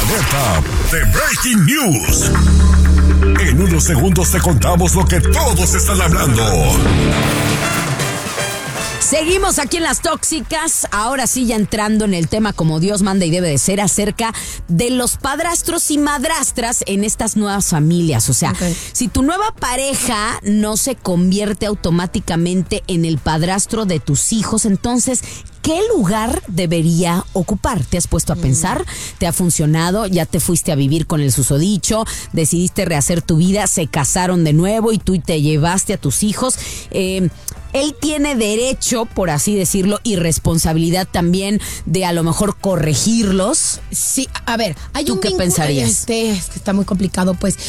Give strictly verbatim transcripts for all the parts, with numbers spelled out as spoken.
alerta de Breaking News. En unos segundos te contamos lo que todos están hablando. Seguimos aquí en Las Tóxicas, ahora sí ya entrando en el tema como Dios manda y debe de ser, acerca de los padrastros y madrastras en estas nuevas familias. O sea, okay. Si tu nueva pareja no se convierte automáticamente en el padrastro de tus hijos, entonces, ¿qué lugar debería ocupar? ¿Te has puesto a pensar? ¿Te ha funcionado? ¿Ya te fuiste a vivir con el susodicho? ¿Decidiste rehacer tu vida? ¿Se casaron de nuevo y tú te llevaste a tus hijos? Eh... Él tiene derecho, por así decirlo, y responsabilidad también de a lo mejor corregirlos. Sí, a ver, hay ¿Tú un qué vínculo, pensarías? Este, es que está muy complicado, pues.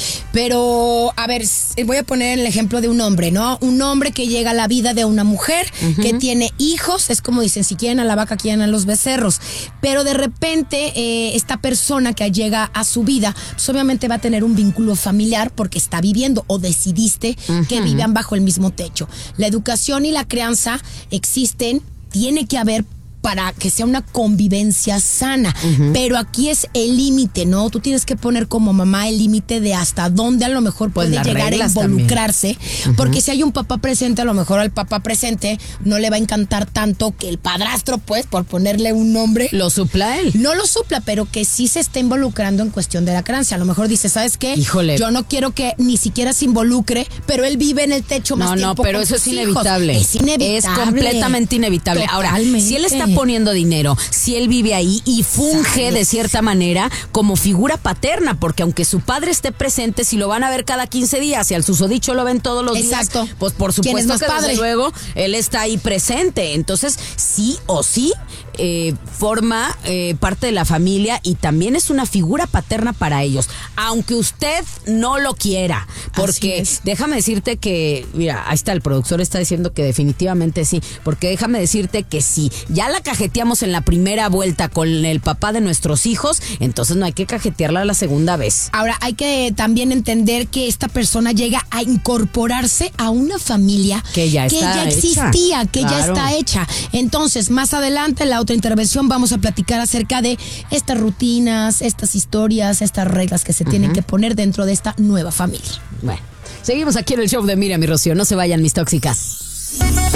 Pero, a ver, voy a poner el ejemplo de un hombre, ¿no? Un hombre que llega a la vida de una mujer, uh-huh. que tiene hijos, es como dicen, si quieren a la vaca, quieren a los becerros. Pero de repente, eh, esta persona que llega a su vida, pues obviamente va a tener un vínculo familiar porque está viviendo o decidiste uh-huh. que vivan bajo el mismo techo. La educación y la crianza existen, tiene que haber para que sea una convivencia sana, uh-huh. pero aquí es el límite, ¿no? Tú tienes que poner como mamá el límite de hasta dónde a lo mejor puede pues llegar a involucrarse, uh-huh. porque si hay un papá presente, a lo mejor al papá presente no le va a encantar tanto que el padrastro, pues, por ponerle un nombre, ¿lo supla él? No lo supla, pero que sí se está involucrando en cuestión de la crianza. A lo mejor dice, ¿sabes qué? Híjole. Yo no quiero que ni siquiera se involucre, pero él vive en el techo más no, tiempo No, pero con eso es sus inevitable. Hijos. Es inevitable. Es completamente inevitable. Totalmente. Ahora, si él está poniendo dinero, si él vive ahí y funge Sabe. de cierta manera como figura paterna, porque aunque su padre esté presente, si lo van a ver cada quince días y al susodicho lo ven todos los Exacto. días, pues por supuesto ¿Quién es más que padre? Desde luego él está ahí presente. Entonces, sí o sí eh, forma eh, parte de la familia y también es una figura paterna para ellos, aunque usted no lo quiera, porque déjame decirte que, mira, ahí está, el productor está diciendo que definitivamente sí, porque déjame decirte que sí, ya la cajeteamos en la primera vuelta con el papá de nuestros hijos, entonces no hay que cajetearla la segunda vez. Ahora, hay que también entender que esta persona llega a incorporarse a una familia que ya, que está ya existía, hecha. que Claro. ya está hecha. Entonces, más adelante, en la otra intervención, vamos a platicar acerca de estas rutinas, estas historias, estas reglas que se uh-huh. tienen que poner dentro de esta nueva familia. Bueno, seguimos aquí en el show de Miriam y Rocío. No se vayan, mis tóxicas.